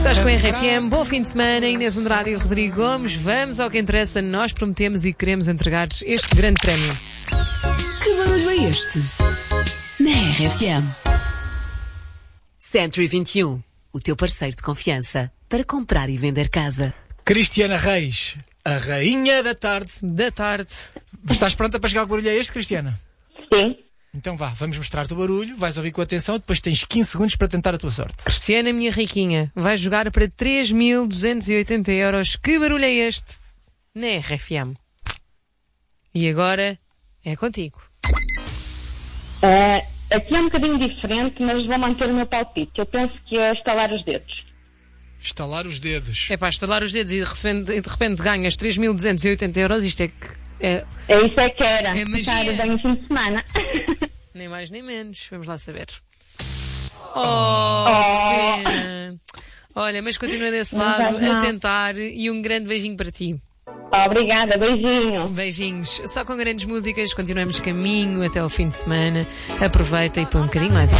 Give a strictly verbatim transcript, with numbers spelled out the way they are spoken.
Estás com a R F M, bom fim de semana, Inês Andrade e Rodrigo Gomes. Vamos ao que interessa, nós prometemos e queremos entregar-te este grande prémio. Que barulho é este? Na R F M. Century vinte e um, o teu parceiro de confiança para comprar e vender casa. Cristiana Reis, a rainha da tarde. Da tarde. Estás pronta para chegar ao barulho a este, Cristiana? Sim. Então vá, vamos mostrar-te o barulho, vais ouvir com atenção, depois tens quinze segundos para tentar a tua sorte. Cristiana, minha riquinha, vai jogar para três mil duzentos e oitenta euros. Que barulho é este? Na R F M. E agora é contigo. Uh, aqui é um bocadinho diferente, mas vou manter o meu palpite. Eu penso que é estalar os dedos. Estalar os dedos. É pá, estalar os dedos e de repente, de repente ganhas três mil duzentos e oitenta euros. Isto é que... É, é isso é que era. É magia. Bem o fim de semana. Nem mais nem menos. Vamos lá saber. Oh, oh. Que pena. Olha, mas continua desse não lado a não. tentar e um grande beijinho para ti. Obrigada, beijinho. Beijinhos. Só com grandes músicas continuamos caminho até ao fim de semana. Aproveita e põe um bocadinho mais.